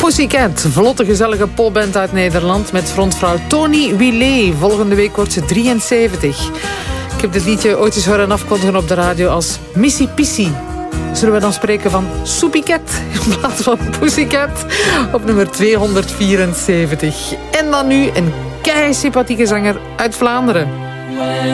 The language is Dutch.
Pussycat, vlotte gezellige popband uit Nederland met frontvrouw Toni Willet. Volgende week wordt ze 73. Ik heb dit liedje ooit eens horen afkondigen op de radio als Missy Pissy. Zullen we dan spreken van Soepiecat in plaats van Pussycat op nummer 274. En dan nu een kei sympathieke zanger uit Vlaanderen.